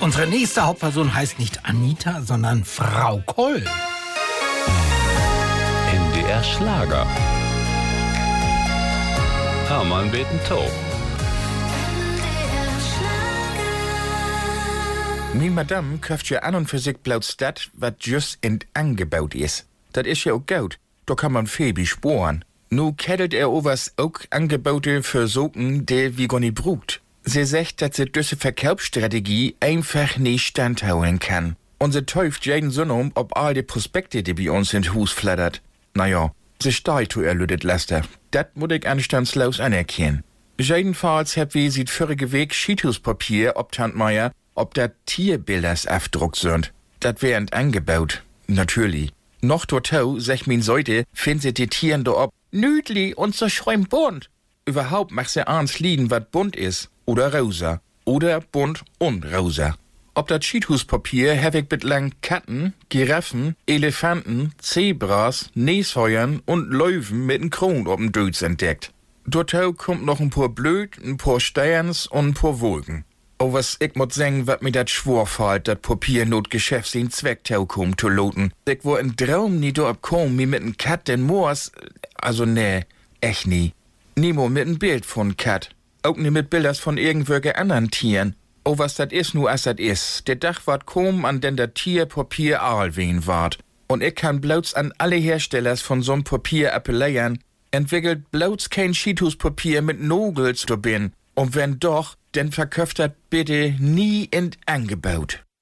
Unsere nächste Hauptperson heißt nicht Anita, sondern Frau Koll. NDR Schlager. Hermann Beten-Taub. Min Madame kauft ja an und für sich bloß dat, wat just angebaut is. Dat is ja auch gut. Da kann man Phoebe sporen. Nu kettelt was auch Angebote für Socken, die wie gar nicht brugt. Sie sagt, dass sie diese Verkaufsstrategie einfach nicht standhauen kann. Und sie täuft jeden Sonntag ob all die Prospekte, die bei uns in Hus flattert. Naja, sie steigt zu erlödet Laster. Dat muss ich anstandslos anerkennen. Jedenfalls hab wir sieht vorige Weg Schiethuspapier ob Tantmeier, ob dat Tierbilders aufdruckt sind. Dat wär angebaut. Natürlich. Noch dortau, sech min Seite, find sie die Tieren da ob. Nüdli und so schreim bunt. Überhaupt macht sie ans lieden, wat bunt is. Oder rosa. Oder bunt und rosa. Ob dat Schiethuspapier hab ich bitlang Katten, Giraffen, Elefanten, Zebras, Nasheuern und Löwen mit n Kron ob'n Dötz entdeckt. Dortau kommt noch ein paar Blöd, ein paar Steins und ein paar Wolken. Oh, was ich muss sagen, wat mir dat schwor fällt, dat Papier not Geschäft sin Zwecktau kum zu loten. Ich wo ein Traum nie do abkom, mi mit n Kat den Moors, also nee, echt nie. Nimo mit n Bild von Kat. Auch nie mit Bilders von irgendwelche anderen Tieren. Oh, was dat is nu as dat is. Der Dach wart kom, an den dat Tier Papier aalwen wart. Und ich kann bloß an alle Herstellers von so'm Papier appellieren, entwickelt bloß kein Schiethuspapier mit Nogels do bin. Und wenn doch, dann verkauft dat bitte nie angebaut.